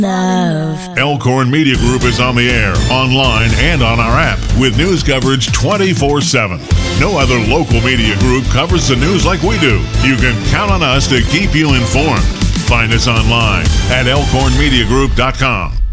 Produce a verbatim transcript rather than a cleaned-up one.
Love. Elkhorn Media Group is on the air, online, and on our app with news coverage twenty-four seven. No other local media group covers the news like we do. You can count on us to keep you informed. Find us online at elkhorn media group dot com.